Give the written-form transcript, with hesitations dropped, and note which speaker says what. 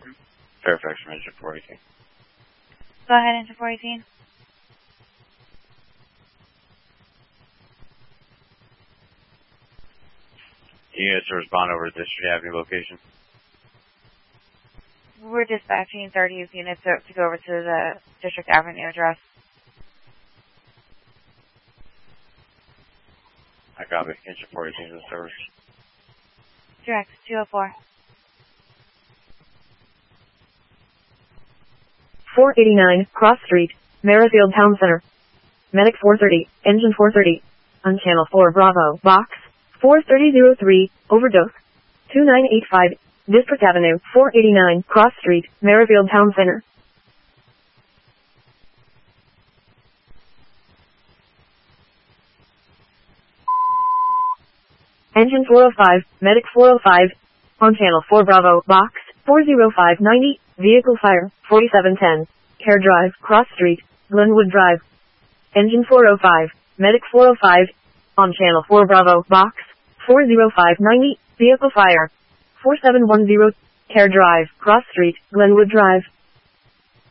Speaker 1: Fairfax from engine 418.
Speaker 2: Go ahead, engine 418.
Speaker 1: Units to respond over to District Avenue location.
Speaker 2: We're dispatching 30 units to go over to the District Avenue address.
Speaker 1: I copy. Engine 418 to the service.
Speaker 2: Direct 204.
Speaker 3: 489, Cross Street, Merrifield Town Center. Medic 430, Engine 430. On Channel 4 Bravo, Box 43003, overdose. 2985, District Avenue, 489, Cross Street, Merrifield Town Center. Engine 405, Medic 405. On Channel 4 Bravo, Box 40590, Vehicle Fire, 4710. Care Drive, Cross Street, Glenwood Drive. Engine 405, Medic 405. On Channel 4 Bravo, Box 40590, Vehicle Fire, 4710. Care Drive, Cross Street, Glenwood Drive.